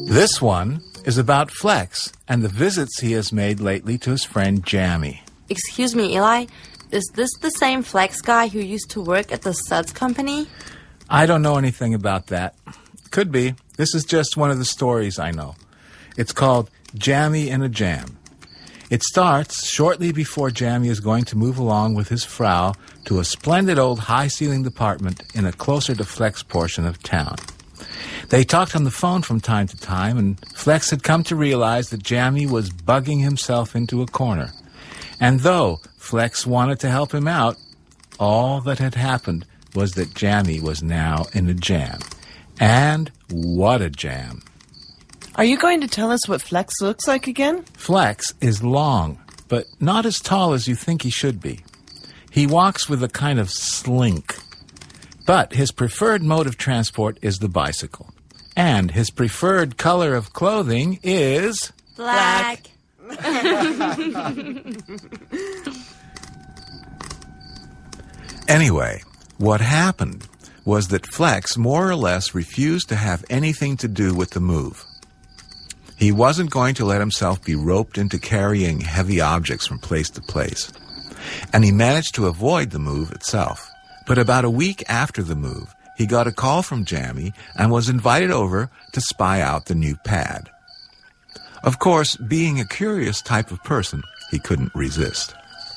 This one is about Flex and the visits he has made lately to his friend Jammy. Excuse me, Eli. Is this the same Flex guy who used to work at the Suds Company? I don't know anything about that. Could be. This is just one of the stories I know. It's called Jammy in a Jam. It starts shortly before Jammy is going to move along with his Frau to a splendid old high-ceilinged apartment in a closer-to-Flex portion of town. They talked on the phone from time to time, and Flex had come to realize that Jammy was bugging himself into a corner. And though Flex wanted to help him out, all that had happened was that Jammy was now in a jam. And what a jam. Are you going to tell us what Flex looks like again? Flex is long, but not as tall as you think he should be. He walks with a kind of slink. But his preferred mode of transport is the bicycle. And his preferred color of clothing is... Black. Anyway, what happened was that Flex more or less refused to have anything to do with the move. He wasn't going to let himself be roped into carrying heavy objects from place to place. And he managed to avoid the move itself. But about a week after the move, he got a call from Jammy and was invited over to spy out the new pad. Of course, being a curious type of person, he couldn't resist.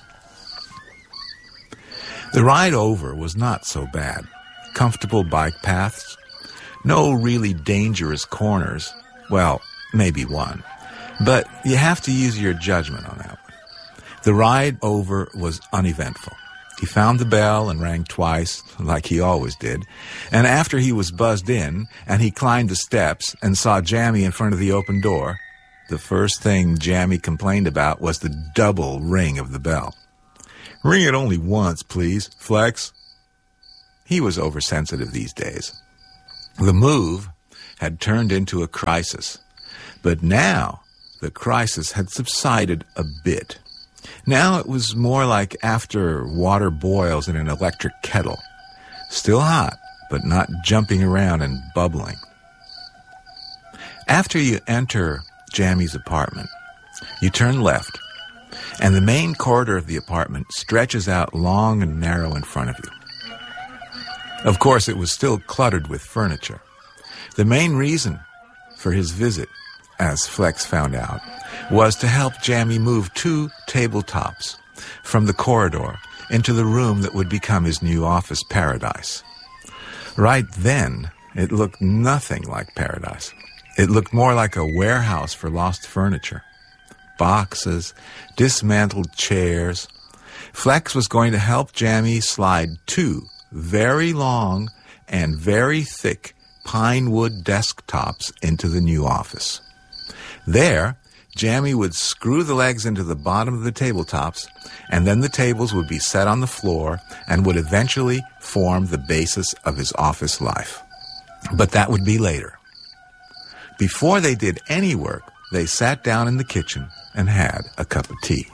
The ride over was not so bad. Comfortable bike paths, no really dangerous corners, well, maybe one, but you have to use your judgment on that one. The ride over was uneventful. He found the bell and rang twice, like he always did, and after he was buzzed in and he climbed the steps and saw Jammy in front of the open door, the first thing Jammy complained about was the double ring of the bell. "Ring it only once, please, Flex." He was oversensitive these days. The move had turned into a crisis, but now the crisis had subsided a bit. Now it was more like after water boils in an electric kettle. Still hot, but not jumping around and bubbling. After you enter Jammy's apartment, you turn left, and the main corridor of the apartment stretches out long and narrow in front of you. Of course, it was still cluttered with furniture. The main reason for his visit, as Flex found out, was to help Jammy move 2 tabletops from the corridor into the room that would become his new office paradise. Right then, it looked nothing like paradise. It looked more like a warehouse for lost furniture. Boxes, dismantled chairs. Flex was going to help Jammy slide 2 very long and very thick pine wood desktops into the new office. There, Jammy would screw the legs into the bottom of the tabletops, and then the tables would be set on the floor and would eventually form the basis of his office life. But that would be later. Before they did any work, they sat down in the kitchen and had a cup of tea.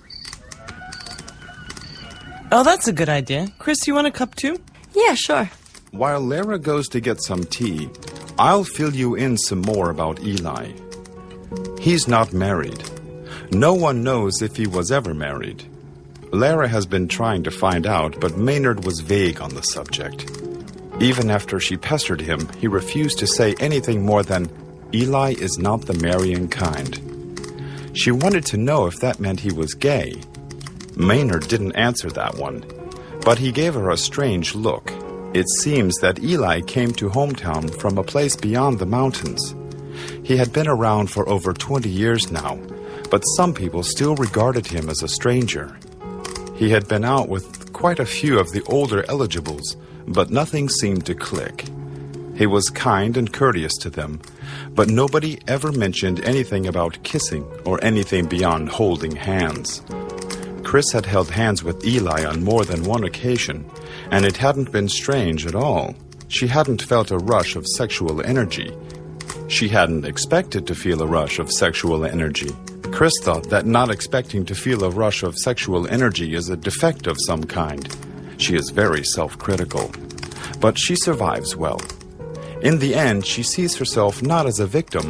Oh, that's a good idea. Chris, you want a cup too? Yeah, sure. While Lara goes to get some tea, I'll fill you in some more about Eli. He's not married. No one knows if he was ever married. Lara has been trying to find out, but Maynard was vague on the subject. Even after she pestered him, he refused to say anything more than, "Eli is not the marrying kind." She wanted to know if that meant he was gay. Maynard didn't answer that one, but he gave her a strange look. It seems that Eli came to hometown from a place beyond the mountains. He had been around for over 20 years now, but some people still regarded him as a stranger. He had been out with quite a few of the older eligibles, but nothing seemed to click. He was kind and courteous to them, but nobody ever mentioned anything about kissing or anything beyond holding hands. Chris had held hands with Eli on more than one occasion, and it hadn't been strange at all. She hadn't felt a rush of sexual energy. She hadn't expected to feel a rush of sexual energy. Chris thought that not expecting to feel a rush of sexual energy is a defect of some kind. She is very self-critical. But she survives well. In the end, she sees herself not as a victim,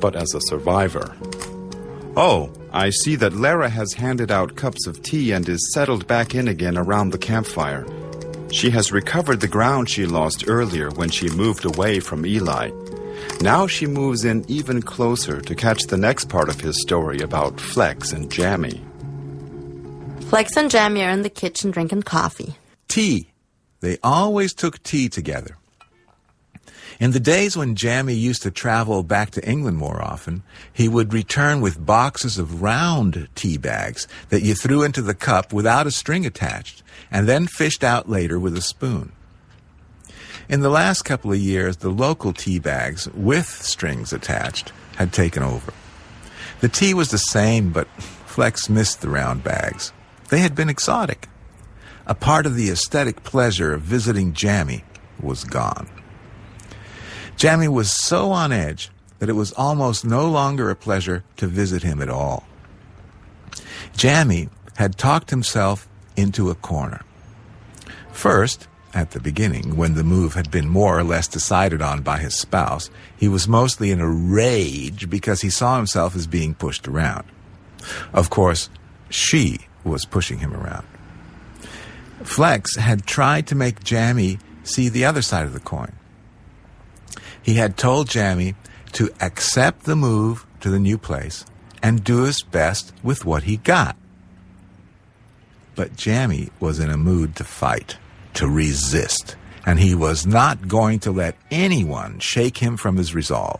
but as a survivor. Oh, I see that Lara has handed out cups of tea and is settled back in again around the campfire. She has recovered the ground she lost earlier when she moved away from Eli. Now she moves in even closer to catch the next part of his story about Flex and Jammy. Flex and Jammy are in the kitchen drinking coffee. Tea. They always took tea together. In the days when Jammy used to travel back to England more often, he would return with boxes of round tea bags that you threw into the cup without a string attached, and then fished out later with a spoon. In the last couple of years, the local tea bags with strings attached had taken over. The tea was the same, but Flex missed the round bags. They had been exotic. A part of the aesthetic pleasure of visiting Jammy was gone. Jammy was so on edge that it was almost no longer a pleasure to visit him at all. Jammy had talked himself into a corner. First, at the beginning, when the move had been more or less decided on by his spouse, he was mostly in a rage because he saw himself as being pushed around. Of course, she was pushing him around. Flex had tried to make Jammy see the other side of the coin. He had told Jammy to accept the move to the new place and do his best with what he got. But Jammy was in a mood to fight, to resist, and he was not going to let anyone shake him from his resolve.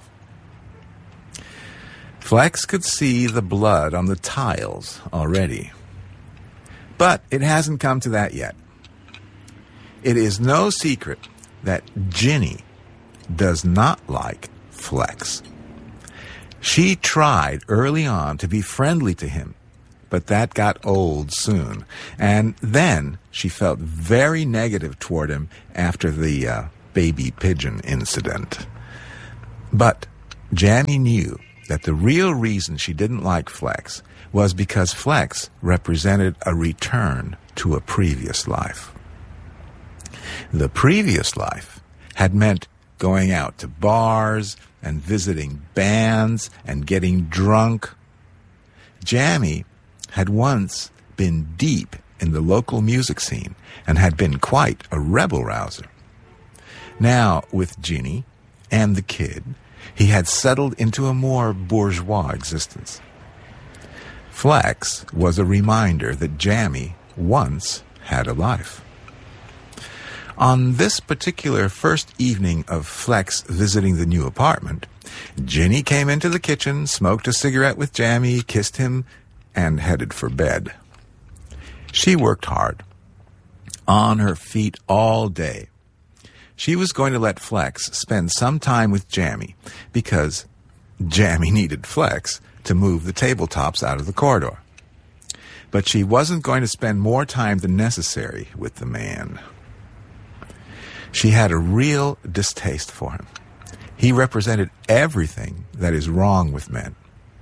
Flex could see the blood on the tiles already. But it hasn't come to that yet. It is no secret that Ginny does not like Flex. She tried early on to be friendly to him, but that got old soon. And then she felt very negative toward him after the baby pigeon incident. But Jammy knew that the real reason she didn't like Flex was because Flex represented a return to a previous life. The previous life had meant going out to bars and visiting bands and getting drunk. Jammy had once been deep in the local music scene and had been quite a rebel-rouser. Now, with Ginny and the kid, he had settled into a more bourgeois existence. Flex was a reminder that Jammy once had a life. On this particular first evening of Flex visiting the new apartment, Ginny came into the kitchen, smoked a cigarette with Jammy, kissed him, and headed for bed. She worked hard, on her feet all day. She was going to let Flex spend some time with Jammy because Jammy needed Flex to move the tabletops out of the corridor. But she wasn't going to spend more time than necessary with the man. She had a real distaste for him. He represented everything that is wrong with men.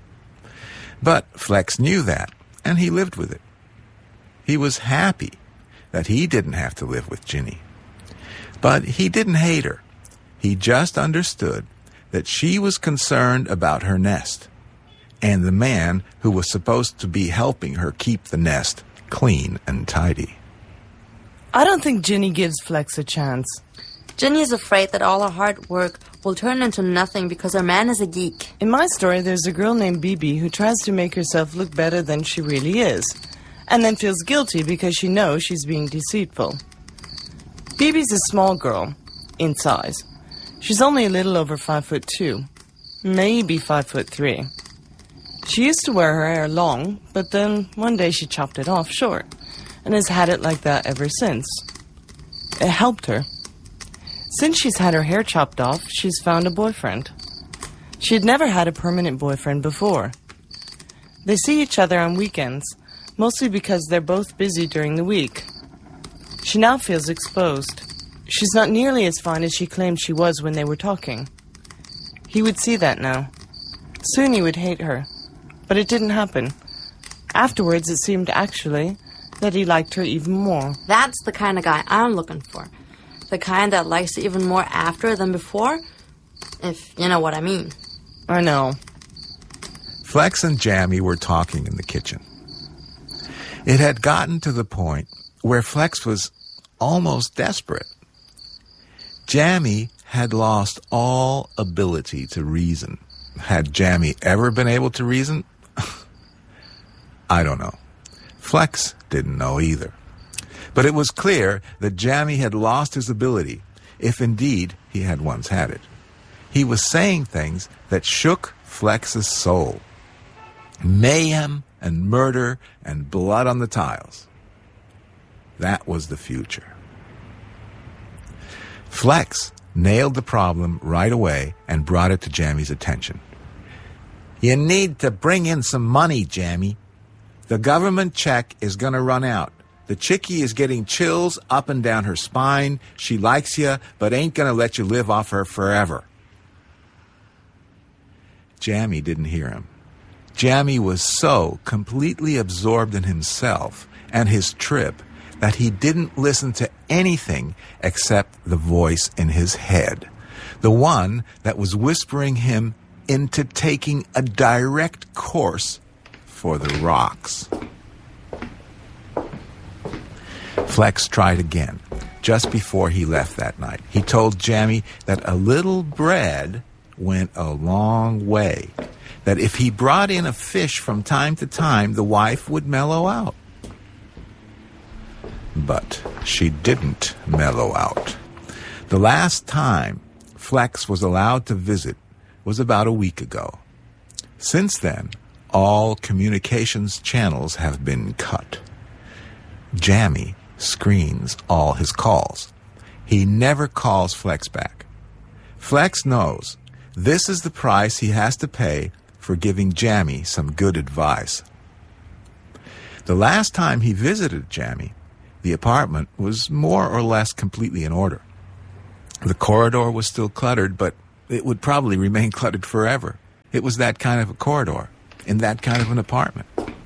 But Flex knew that, and he lived with it. He was happy that he didn't have to live with Ginny. But he didn't hate her. He just understood that she was concerned about her nest and the man who was supposed to be helping her keep the nest clean and tidy. I don't think Ginny gives Flex a chance. Ginny is afraid that all her hard work will turn into nothing because her man is a geek. In my story, there's a girl named Bibi who tries to make herself look better than she really is, and then feels guilty because she knows she's being deceitful. Bibi's a small girl, in size. She's only a little over 5'2", maybe 5'3". She used to wear her hair long, but then one day she chopped it off short, and has had it like that ever since. It helped her. Since she's had her hair chopped off, she's found a boyfriend. She had never had a permanent boyfriend before. They see each other on weekends, mostly because they're both busy during the week. She now feels exposed. She's not nearly as fine as she claimed she was when they were talking. He would see that now. Soon he would hate her. But it didn't happen. Afterwards, it seemed actually that he liked her even more. That's the kind of guy I'm looking for. The kind that likes you even more after than before, if you know what I mean. I know. Flex and Jammy were talking in the kitchen. It had gotten to the point where Flex was almost desperate. Jammy had lost all ability to reason. Had Jammy ever been able to reason? I don't know. Flex didn't know either. But it was clear that Jammy had lost his ability, if indeed he had once had it. He was saying things that shook Flex's soul. Mayhem and murder and blood on the tiles. That was the future. Flex nailed the problem right away and brought it to Jammy's attention. You need to bring in some money, Jammy. The government check is going to run out. The chickie is getting chills up and down her spine. She likes you, but ain't going to let you live off her forever. Jammy didn't hear him. Jammy was so completely absorbed in himself and his trip that he didn't listen to anything except the voice in his head, the one that was whispering him into taking a direct course for the rocks. Flex tried again, just before he left that night. He told Jammy that a little bread went a long way, that if he brought in a fish from time to time, the wife would mellow out. But she didn't mellow out. The last time Flex was allowed to visit was about a week ago. Since then, all communications channels have been cut. Jammy screens all his calls. He never calls Flex back. Flex knows this is the price he has to pay for giving Jammy some good advice. The last time he visited Jammy, the apartment was more or less completely in order. The corridor was still cluttered, but it would probably remain cluttered forever. It was that kind of a corridor, in that kind of an apartment.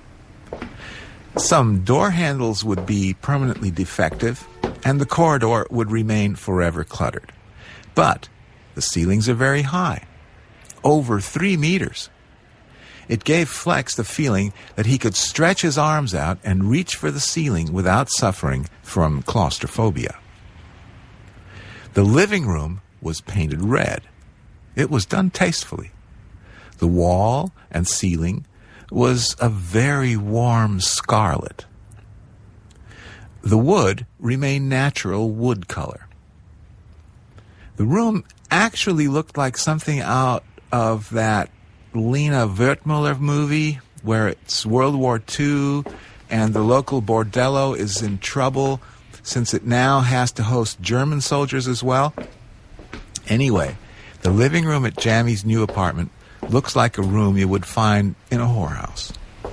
Some door handles would be permanently defective, and the corridor would remain forever cluttered. But the ceilings are very high, over 3 meters. It gave Flex the feeling that he could stretch his arms out and reach for the ceiling without suffering from claustrophobia. The living room was painted red. It was done tastefully. The wall and ceiling was a very warm scarlet. The wood remained natural wood color. The room actually looked like something out of that Lena Wertmuller movie where it's World War II and the local bordello is in trouble since it now has to host German soldiers as well. Anyway, the living room at Jammy's new apartment looks like a room you would find in a whorehouse.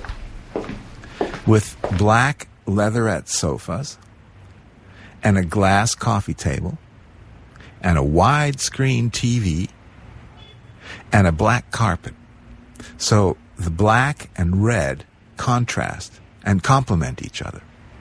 With black leatherette sofas and a glass coffee table and a widescreen TV and a black carpet. So the black and red contrast and complement each other.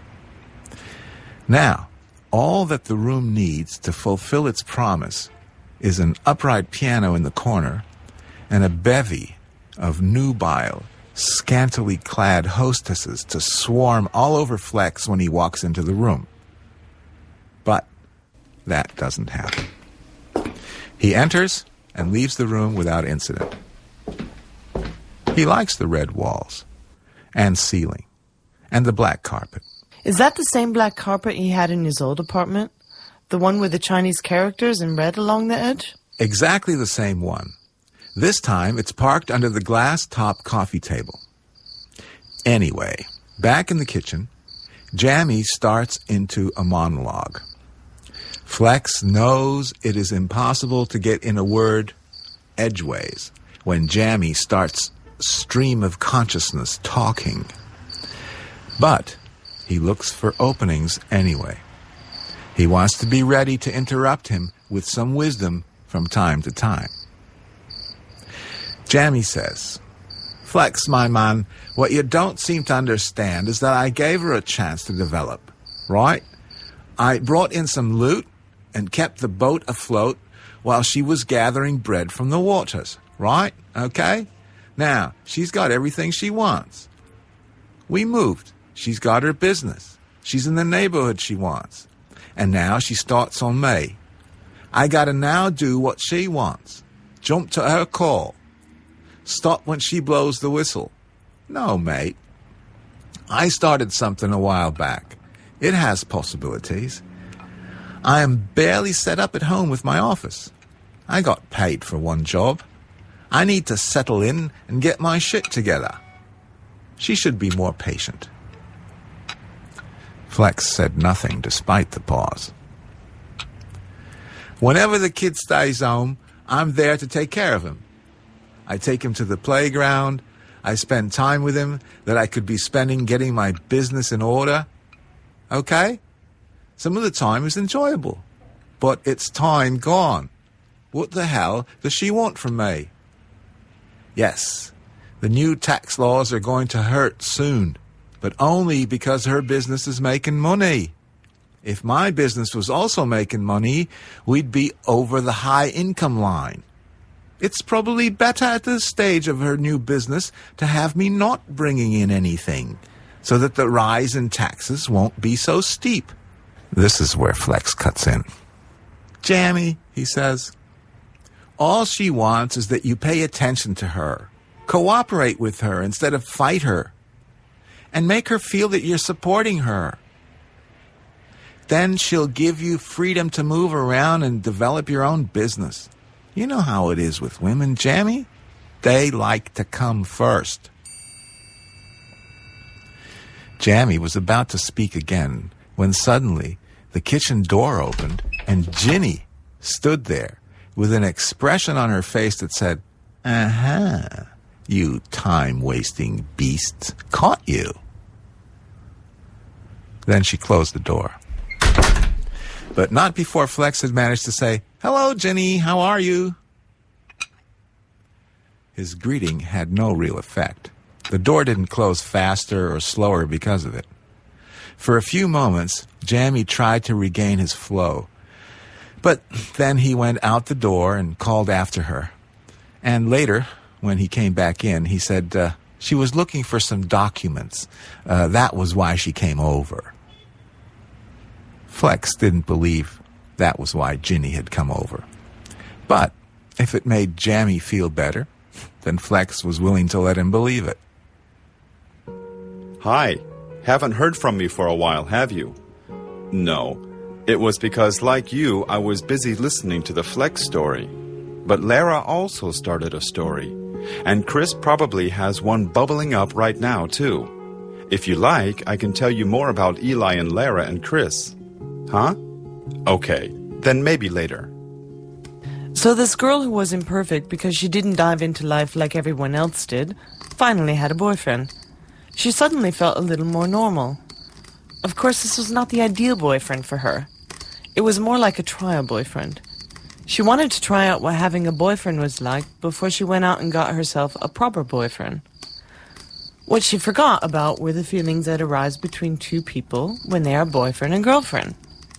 Now, all that the room needs to fulfill its promise is an upright piano in the corner and a bevy of nubile, scantily clad hostesses to swarm all over Flex when he walks into the room. But that doesn't happen. He enters and leaves the room without incident. He likes the red walls and ceiling and the black carpet. Is that the same black carpet he had in his old apartment? The one with the Chinese characters in red along the edge? Exactly the same one. This time it's parked under the glass-top coffee table. Anyway, back in the kitchen, Jammy starts into a monologue. Flex knows it is impossible to get in a word edgeways when Jammy starts stream of consciousness talking. But he looks for openings anyway. He wants to be ready to interrupt him with some wisdom from time to time. Jammy says, Flex, my man, what you don't seem to understand is that I gave her a chance to develop, right? I brought in some loot and kept the boat afloat while she was gathering bread from the waters, right? Okay? Now, she's got everything she wants. We moved. She's got her business. She's in the neighborhood she wants. And now she starts on May. I gotta now do what she wants. Jump to her call. Stop when she blows the whistle. No, mate. I started something a while back. It has possibilities. I am barely set up at home with my office. I got paid for one job. I need to settle in and get my shit together. She should be more patient. Flex said nothing despite the pause. Whenever the kid stays home, I'm there to take care of him. I take him to the playground. I spend time with him that I could be spending getting my business in order. Okay? Some of the time is enjoyable, but it's time gone. What the hell does she want from me? Yes, the new tax laws are going to hurt soon, but only because her business is making money. If my business was also making money, we'd be over the high income line. It's probably better at this stage of her new business to have me not bringing in anything, so that the rise in taxes won't be so steep. This is where Flex cuts in. Jammy, he says, all she wants is that you pay attention to her, cooperate with her instead of fight her, and make her feel that you're supporting her. Then she'll give you freedom to move around and develop your own business. You know how it is with women, Jammy. They like to come first. Jammy was about to speak again when suddenly the kitchen door opened and Ginny stood there with an expression on her face that said, "Uh-huh, you time-wasting beasts, caught you." Then she closed the door. But not before Flex had managed to say, "Hello, Ginny, how are you?" His greeting had no real effect. The door didn't close faster or slower because of it. For a few moments, Jammy tried to regain his flow. But then he went out the door and called after her. And later, when he came back in, he said she was looking for some documents. That was why she came over. Flex didn't believe that was why Ginny had come over. But if it made Jammy feel better, then Flex was willing to let him believe it. Hi. Haven't heard from me for a while, have you? No. It was because, like you, I was busy listening to the Flex story. But Lara also started a story. And Chris probably has one bubbling up right now, too. If you like, I can tell you more about Eli and Lara and Chris. Huh? Okay, then maybe later. So this girl who was imperfect because she didn't dive into life like everyone else did, finally had a boyfriend. She suddenly felt a little more normal. Of course, this was not the ideal boyfriend for her. It was more like a trial boyfriend. She wanted to try out what having a boyfriend was like before she went out and got herself a proper boyfriend. What she forgot about were the feelings that arise between two people when they are boyfriend and girlfriend.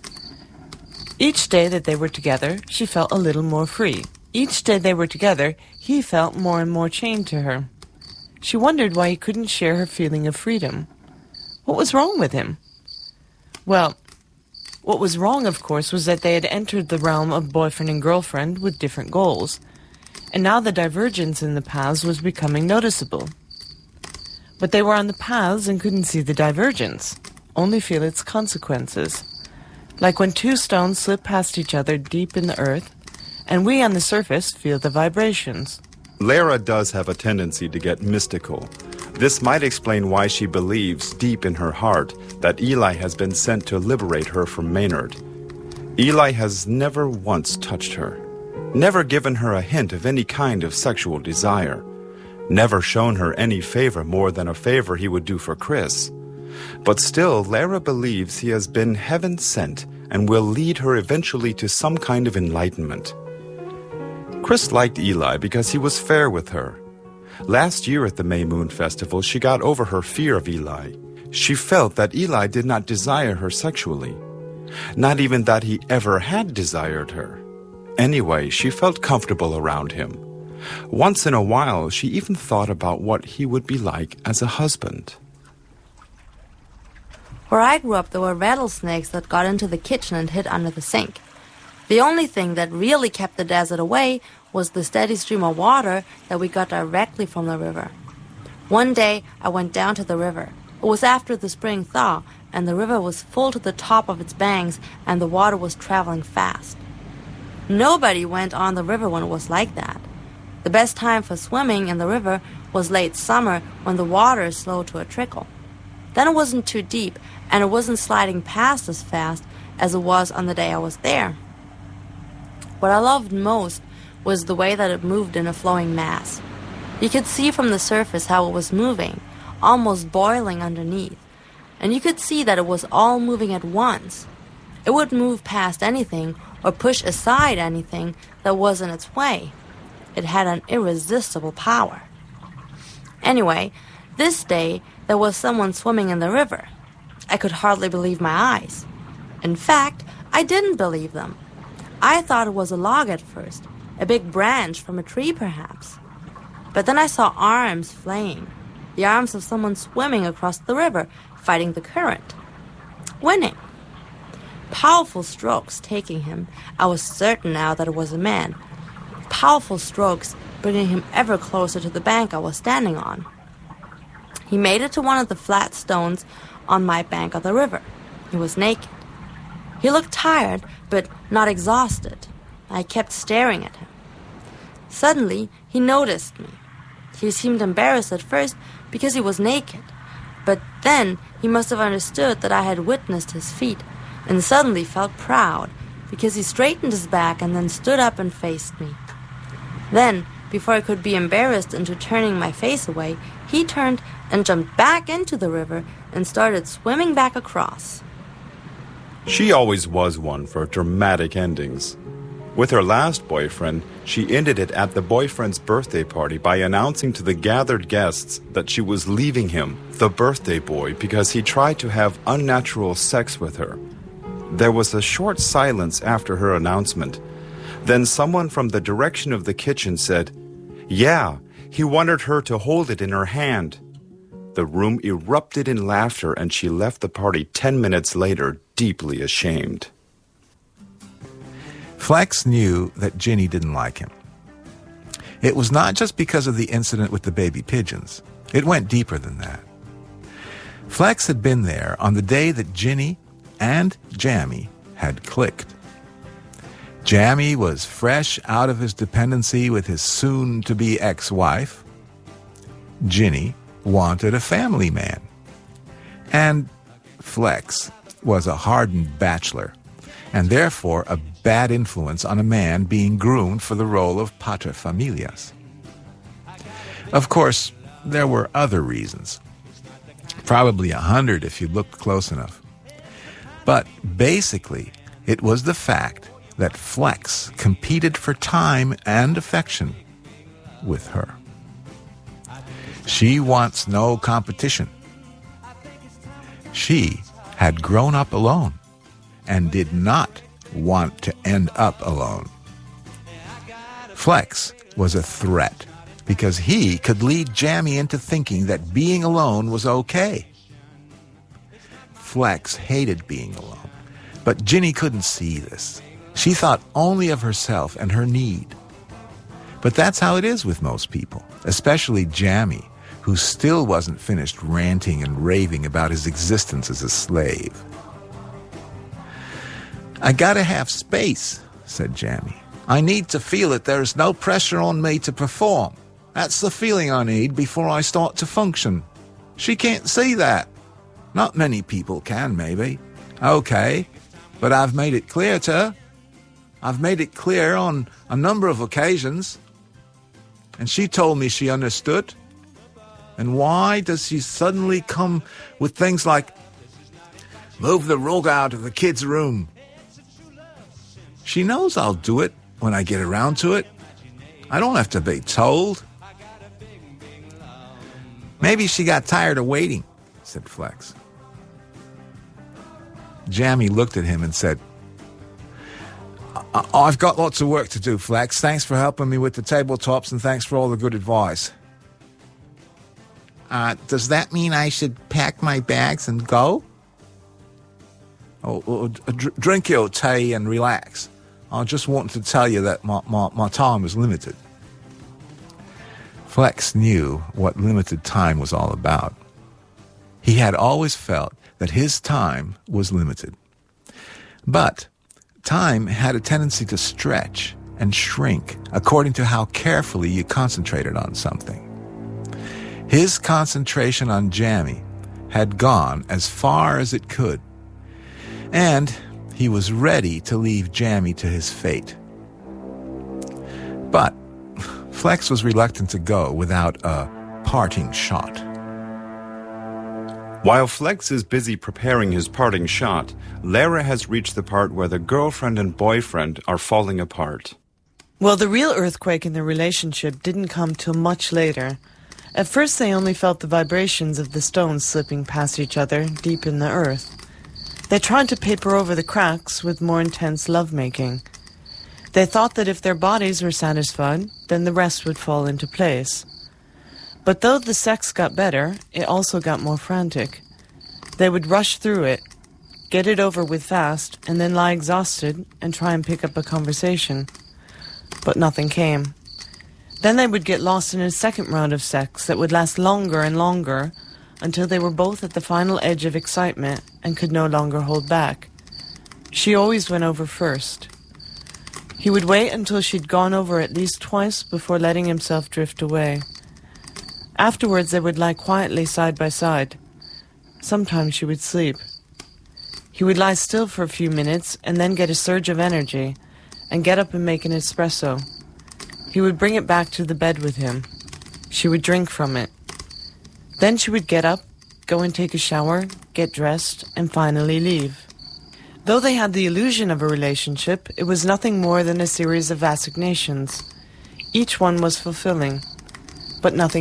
Each day that they were together, she felt a little more free. Each day they were together, he felt more and more chained to her. She wondered why he couldn't share her feeling of freedom. What was wrong with him? Well, what was wrong, of course, was that they had entered the realm of boyfriend and girlfriend with different goals, and now the divergence in the paths was becoming noticeable. But they were on the paths and couldn't see the divergence, only feel its consequences. Like when two stones slip past each other deep in the earth, and we on the surface feel the vibrations. Lara does have a tendency to get mystical. This might explain why she believes deep in her heart that Eli has been sent to liberate her from Maynard. Eli has never once touched her, never given her a hint of any kind of sexual desire, never shown her any favor more than a favor he would do for Chris. But still, Lara believes he has been heaven sent and will lead her eventually to some kind of enlightenment. Chris liked Eli because he was fair with her. Last year at the May Moon Festival, she got over her fear of Eli. She felt that Eli did not desire her sexually. Not even that he ever had desired her. Anyway, she felt comfortable around him. Once in a while, she even thought about what he would be like as a husband. Where I grew up, there were rattlesnakes that got into the kitchen and hid under the sink. The only thing that really kept the desert away was the steady stream of water that we got directly from the river. One day, I went down to the river. It was after the spring thaw, and the river was full to the top of its banks, and the water was traveling fast. Nobody went on the river when it was like that. The best time for swimming in the river was late summer when the water slowed to a trickle. Then it wasn't too deep, and it wasn't sliding past as fast as it was on the day I was there. What I loved most was the way that it moved in a flowing mass. You could see from the surface how it was moving, almost boiling underneath, and you could see that it was all moving at once. It would move past anything or push aside anything that was in its way. It had an irresistible power. Anyway, this day there was someone swimming in the river. I could hardly believe my eyes. In fact, I didn't believe them. I thought it was a log at first, a big branch from a tree perhaps. But then I saw arms flaying, the arms of someone swimming across the river, fighting the current. Winning. Powerful strokes taking him. I was certain now that it was a man. Powerful strokes bringing him ever closer to the bank I was standing on. He made it to one of the flat stones on my bank of the river. He was naked. He looked tired, but not exhausted. I kept staring at him. Suddenly, he noticed me. He seemed embarrassed at first because he was naked, but then he must have understood that I had witnessed his feat, and suddenly felt proud because he straightened his back and then stood up and faced me. Then, before I could be embarrassed into turning my face away, he turned and jumped back into the river and started swimming back across. She always was one for dramatic endings. With her last boyfriend, she ended it at the boyfriend's birthday party by announcing to the gathered guests that she was leaving him, the birthday boy, because he tried to have unnatural sex with her. There was a short silence after her announcement. Then someone from the direction of the kitchen said, "Yeah, he wanted her to hold it in her hand." The room erupted in laughter, and she left the party 10 minutes later, deeply ashamed. Flex knew that Ginny didn't like him. It was not just because of the incident with the baby pigeons. It went deeper than that. Flex had been there on the day that Ginny and Jammy had clicked. Jammy was fresh out of his dependency with his soon-to-be ex-wife. Ginny wanted a family man. And Flex was a hardened bachelor, and therefore a bad influence on a man being groomed for the role of paterfamilias. Of course, there were other reasons. Probably 100 if you looked close enough. But basically, it was the fact that Flex competed for time and affection with her. She wants no competition. She had grown up alone and did not want to end up alone. Flex was a threat because he could lead Jammy into thinking that being alone was okay. Flex hated being alone, but Ginny couldn't see this. She thought only of herself and her need. But that's how it is with most people, especially Jammy, who still wasn't finished ranting and raving about his existence as a slave. "I gotta have space," said Jammy. "I need to feel that there is no pressure on me to perform. That's the feeling I need before I start to function. She can't see that. Not many people can, maybe. Okay, but I've made it clear to her. I've made it clear on a number of occasions. And she told me she understood. And why does she suddenly come with things like, 'Move the rug out of the kid's room'? She knows I'll do it when I get around to it. I don't have to be told." "Maybe she got tired of waiting," said Flex. Jammy looked at him and said, I've got lots of work to do, Flex. Thanks for helping me with the tabletops, and thanks for all the good advice. Does that mean I should pack my bags and go? Drink your tea and relax. I just wanted to tell you that my time is limited. Flex knew what limited time was all about. He had always felt that his time was limited. But time had a tendency to stretch and shrink according to how carefully you concentrated on something. His concentration on Jammy had gone as far as it could, and he was ready to leave Jammy to his fate. But Flex was reluctant to go without a parting shot. While Flex is busy preparing his parting shot, Lara has reached the part where the girlfriend and boyfriend are falling apart. Well, the real earthquake in their relationship didn't come till much later. At first they only felt the vibrations of the stones slipping past each other deep in the earth. They tried to paper over the cracks with more intense lovemaking. They thought that if their bodies were satisfied, then the rest would fall into place. But though the sex got better, it also got more frantic. They would rush through it, get it over with fast, and then lie exhausted and try and pick up a conversation. But nothing came. Then they would get lost in a second round of sex that would last longer and longer until they were both at the final edge of excitement and could no longer hold back. She always went over first. He would wait until she'd gone over at least twice before letting himself drift away. Afterwards they would lie quietly side by side. Sometimes she would sleep. He would lie still for a few minutes and then get a surge of energy and get up and make an espresso. He would bring it back to the bed with him. She would drink from it. Then she would get up, go and take a shower, get dressed, and finally leave. Though they had the illusion of a relationship, it was nothing more than a series of assignations. Each one was fulfilling, but nothing